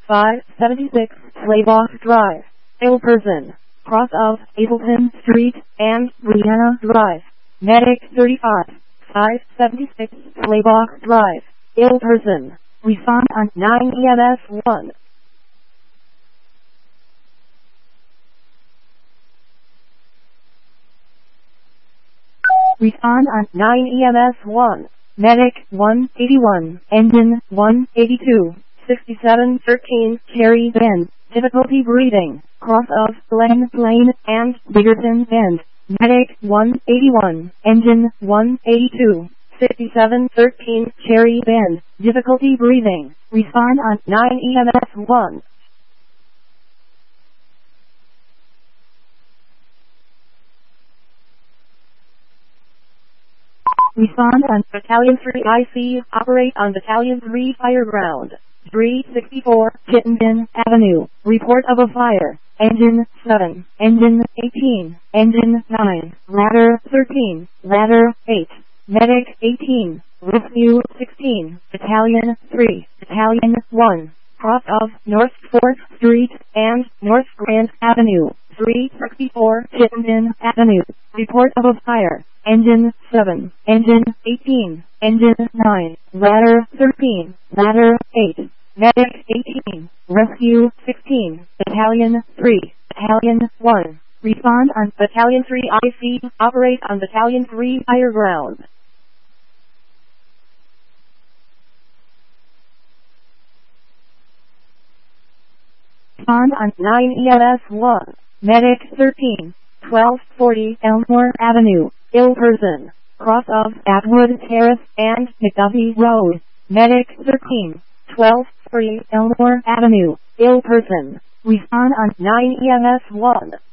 576 Slaybox Drive, ill person, cross of Hazleton Street and Brianna Drive. Medic 35, 576 Slaybox Drive, ill person. Respond on 9 EMS 1. Respond on 9 EMS 1. Medic 181, engine 182, 6713 Cherry Bend, difficulty breathing, cross of Glen Lane and Biggerton Bend. Medic 181, engine 182, 6713 Cherry Bend, difficulty breathing. Respond on 9 EMS 1. Respond on Battalion 3 IC, operate on Battalion 3 Fireground, 364 Chittenden Avenue, report of a fire, engine 7, engine 18, engine 9, ladder 13, ladder 8, medic 18, rescue 16, Battalion 3, Battalion 1, cross of North 4th Street and North Grand Avenue, 364 Chittenden Avenue, report of a fire, engine 7, engine 18, engine 9, ladder 13, ladder 8, medic 18, rescue 16, Battalion 3, Battalion 1, respond on Battalion 3 IC, operate on Battalion 3 Fireground. Respond on 9 EMS 1, medic 13, 1240 Elmore Avenue, ill person, cross of Atwood Terrace and McDuffie Road, medic 13, 1240 Elmore Avenue, ill person. Respond on 9 EMS 1.